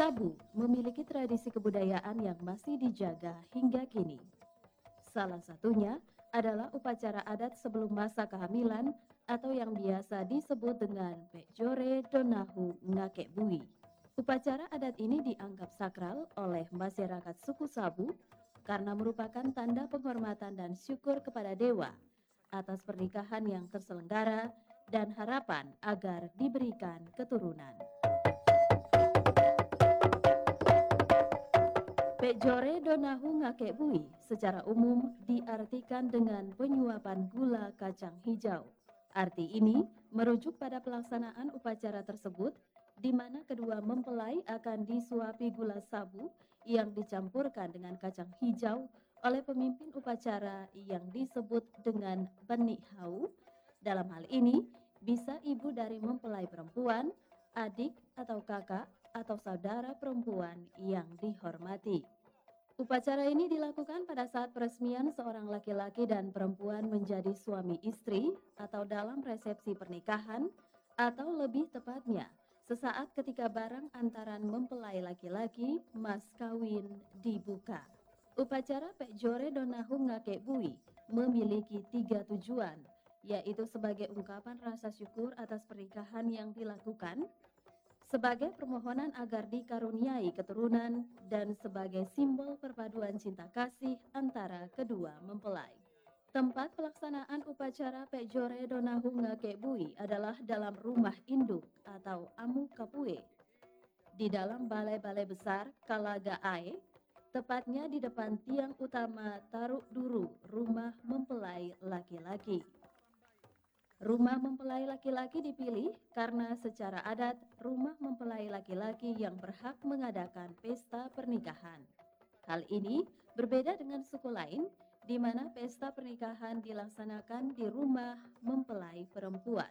Sabu memiliki tradisi kebudayaan yang masih dijaga hingga kini. Salah satunya adalah upacara adat sebelum masa kehamilan atau yang biasa disebut dengan Pejore Donahu Ngakek Bui. Upacara adat ini dianggap sakral oleh masyarakat suku Sabu karena merupakan tanda penghormatan dan syukur kepada dewa atas pernikahan yang terselenggara dan harapan agar diberikan keturunan. Pejore Donahu Ngakek Bui secara umum diartikan dengan penyuapan gula kacang hijau. Arti ini merujuk pada pelaksanaan upacara tersebut di mana kedua mempelai akan disuapi gula sabu yang dicampurkan dengan kacang hijau oleh pemimpin upacara yang disebut dengan benih hau. Dalam hal ini bisa ibu dari mempelai perempuan, adik atau kakak atau saudara perempuan yang dihormati. Upacara ini dilakukan pada saat peresmian seorang laki-laki dan perempuan menjadi suami istri atau dalam resepsi pernikahan atau lebih tepatnya sesaat ketika barang antaran mempelai laki-laki mas kawin dibuka. Upacara Pejore Donahu Ngakek Bui memiliki 3 tujuan, yaitu sebagai ungkapan rasa syukur atas pernikahan yang dilakukan, sebagai permohonan agar dikaruniai keturunan, dan sebagai simbol perpaduan cinta kasih antara kedua mempelai. Tempat pelaksanaan upacara Pejore Donahu Ngakek Bui adalah dalam rumah induk atau Amu Kapue, di dalam balai-balai besar Kalaga Ae, tepatnya di depan tiang utama Taruk Duru, rumah mempelai laki-laki. Rumah mempelai laki-laki dipilih karena secara adat rumah mempelai laki-laki yang berhak mengadakan pesta pernikahan. Hal ini berbeda dengan suku lain di mana pesta pernikahan dilaksanakan di rumah mempelai perempuan.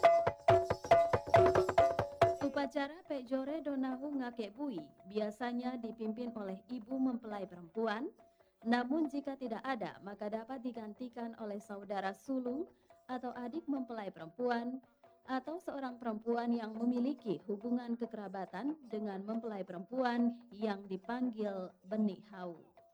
Upacara Pejore Donahu Ngakek Bui biasanya dipimpin oleh ibu mempelai perempuan, namun jika tidak ada maka dapat digantikan oleh saudara sulung atau adik mempelai perempuan atau seorang perempuan yang memiliki hubungan kekerabatan dengan mempelai perempuan yang dipanggil benih hau.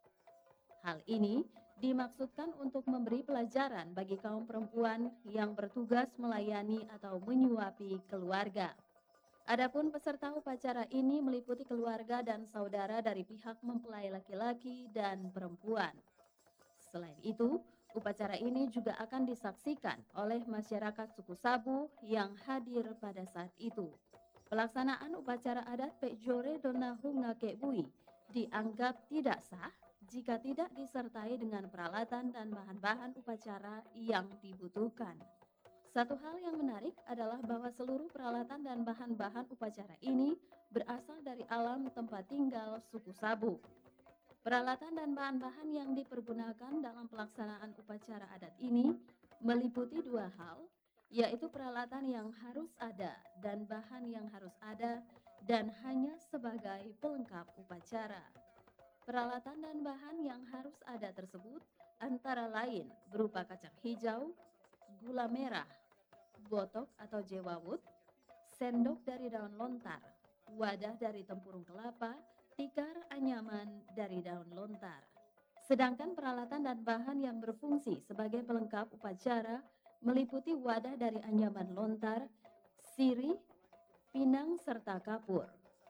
Hal ini dimaksudkan untuk memberi pelajaran bagi kaum perempuan yang bertugas melayani atau menyuapi keluarga. Adapun peserta upacara ini meliputi keluarga dan saudara dari pihak mempelai laki-laki dan perempuan. Selain itu, upacara ini juga akan disaksikan oleh masyarakat suku Sabu yang hadir pada saat itu. Pelaksanaan upacara adat Pejore Donahu Ngakek Bui dianggap tidak sah jika tidak disertai dengan peralatan dan bahan-bahan upacara yang dibutuhkan. Satu hal yang menarik adalah bahwa seluruh peralatan dan bahan-bahan upacara ini berasal dari alam tempat tinggal suku Sabu. Peralatan dan bahan-bahan yang dipergunakan dalam pelaksanaan upacara adat ini meliputi dua hal, yaitu peralatan yang harus ada dan bahan yang harus ada dan hanya sebagai pelengkap upacara. Peralatan dan bahan yang harus ada tersebut antara lain berupa kacang hijau, gula merah, botok atau jewawut, sendok dari daun lontar, wadah dari tempurung kelapa, tikar anyaman dari daun lontar. Sedangkan peralatan dan bahan yang berfungsi sebagai pelengkap upacara meliputi wadah dari anyaman lontar, sirih, pinang, serta kapur.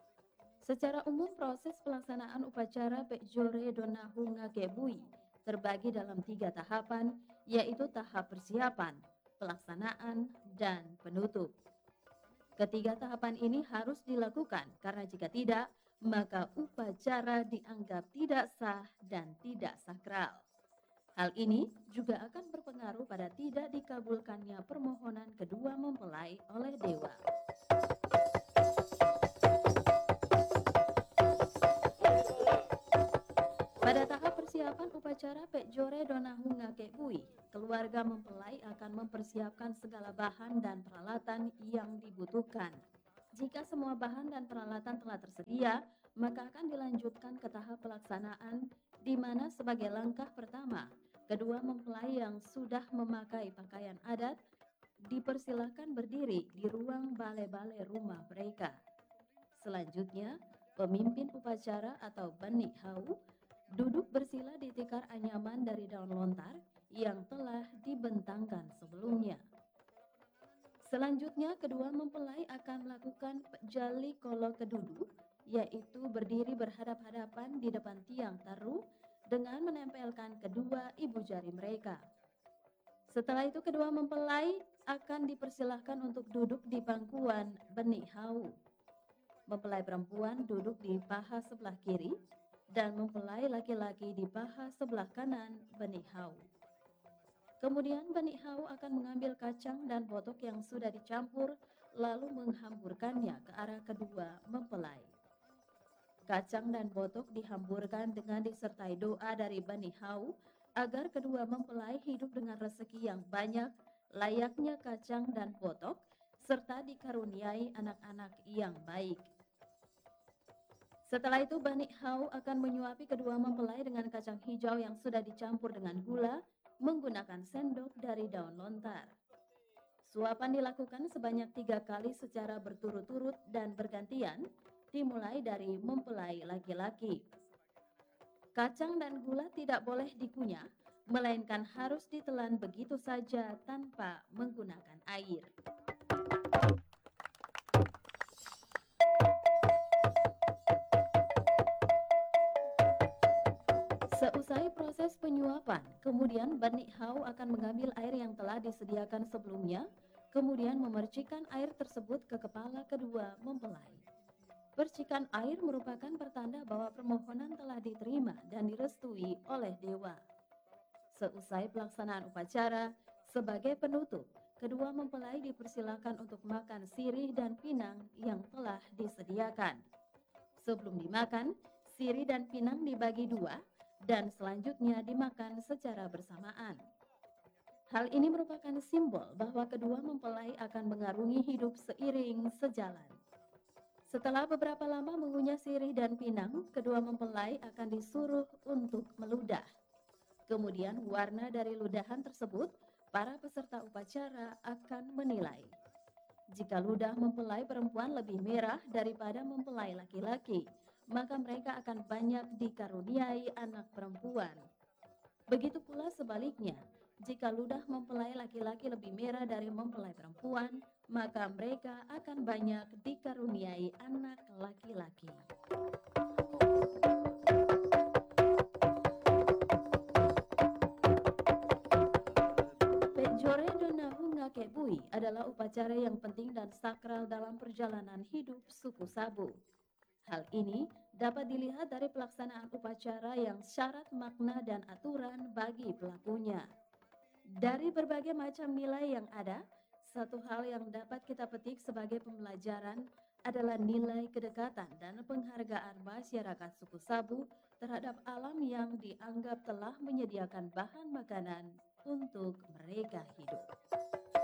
Secara umum proses pelaksanaan upacara Pejore Donahu Ngakek Bui terbagi dalam 3 tahapan, yaitu tahap persiapan, pelaksanaan, dan penutup. Ketiga tahapan ini harus dilakukan karena jika tidak, maka upacara dianggap tidak sah dan tidak sakral. Hal ini juga akan berpengaruh pada tidak dikabulkannya permohonan kedua mempelai oleh dewa. Pada tahap persiapan upacara Pejore Donahu Ngakek Bui, keluarga mempelai akan mempersiapkan segala bahan dan peralatan yang dibutuhkan. Jika semua bahan dan peralatan telah tersedia, maka akan dilanjutkan ke tahap pelaksanaan, di mana sebagai langkah pertama, kedua mempelai yang sudah memakai pakaian adat dipersilahkan berdiri di ruang balai-balai rumah mereka. Selanjutnya, Pemimpin upacara atau Bani Hau duduk bersila di tikar anyaman dari daun lontar yang telah dibentangkan sebelumnya. Selanjutnya, kedua mempelai akan melakukan jali kolo kedudu, yaitu berdiri berhadap-hadapan di depan tiang taruh dengan menempelkan kedua ibu jari mereka. Setelah itu, kedua mempelai akan dipersilahkan untuk duduk di pangkuan Bani Hau. Mempelai perempuan duduk di paha sebelah kiri dan mempelai laki-laki di paha sebelah kanan Bani Hau. Kemudian Bani Hau akan mengambil kacang dan botok yang sudah dicampur lalu menghamburkannya ke arah kedua mempelai. Kacang dan botok dihamburkan dengan disertai doa dari Bani Hau agar kedua mempelai hidup dengan rezeki yang banyak layaknya kacang dan botok serta dikaruniai anak-anak yang baik. Setelah itu Bani Hau akan menyuapi kedua mempelai dengan kacang hijau yang sudah dicampur dengan gula menggunakan sendok dari daun lontar. Suapan dilakukan sebanyak 3 kali secara berturut-turut dan bergantian, dimulai dari mempelai laki-laki. Kacang dan gula tidak boleh dikunyah, melainkan harus ditelan begitu saja tanpa menggunakan air. Seusai proses penyuapan, kemudian Bani Hau akan mengambil air yang telah disediakan sebelumnya, kemudian memercikkan air tersebut ke kepala kedua mempelai. Percikan air merupakan pertanda bahwa permohonan telah diterima dan direstui oleh dewa. Seusai pelaksanaan upacara, sebagai penutup, kedua mempelai dipersilakan untuk makan sirih dan pinang yang telah disediakan. Sebelum dimakan, sirih dan pinang dibagi dua, dan selanjutnya dimakan secara bersamaan. Hal ini merupakan simbol bahwa kedua mempelai akan mengarungi hidup seiring sejalan. Setelah beberapa lama mengunyah sirih dan pinang, kedua mempelai akan disuruh untuk meludah. Kemudian warna dari ludahan tersebut, para peserta upacara akan menilai. Jika ludah mempelai perempuan lebih merah daripada mempelai laki-laki, maka mereka akan banyak dikaruniai anak perempuan. Begitu pula sebaliknya, jika ludah mempelai laki-laki lebih merah dari mempelai perempuan, maka mereka akan banyak dikaruniai anak laki-laki. Pejore Donahu Ngakebui adalah upacara yang penting dan sakral dalam perjalanan hidup suku Sabu. Hal ini dapat dilihat dari pelaksanaan upacara yang syarat makna dan aturan bagi pelakunya. Dari berbagai macam nilai yang ada, satu hal yang dapat kita petik sebagai pembelajaran adalah nilai kedekatan dan penghargaan masyarakat suku Sabu terhadap alam yang dianggap telah menyediakan bahan makanan untuk mereka hidup.